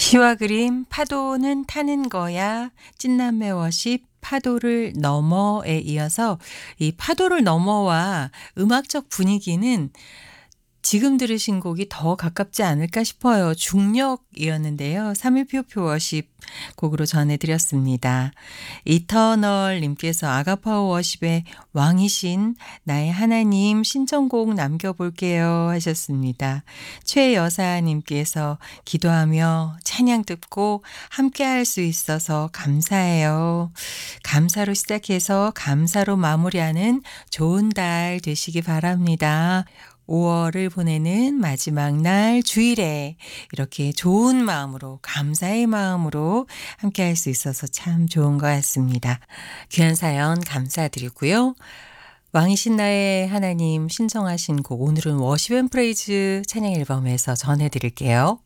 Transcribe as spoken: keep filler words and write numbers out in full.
시와 그림 파도는 타는 거야. 찐남매 워십 파도를 넘어에 이어서 이 파도를 넘어와 음악적 분위기는 지금 들으신 곡이 더 가깝지 않을까 싶어요. 중력이었는데요. 삼일표표 워십 곡으로 전해드렸습니다. 이터널 님께서 아가파워 워십의 왕이신 나의 하나님 신청곡 남겨볼게요 하셨습니다. 최여사 님께서 기도하며 찬양 듣고 함께 할 수 있어서 감사해요. 감사로 시작해서 감사로 마무리하는 좋은 달 되시기 바랍니다. 오월을 보내는 마지막 날 주일에 이렇게 좋은 마음으로 감사의 마음으로 함께 할 수 있어서 참 좋은 것 같습니다. 귀한 사연 감사드리고요. 왕이신 나의 하나님 신청하신 곡 오늘은 워십 앤 프레이즈 찬양 앨범에서 전해드릴게요.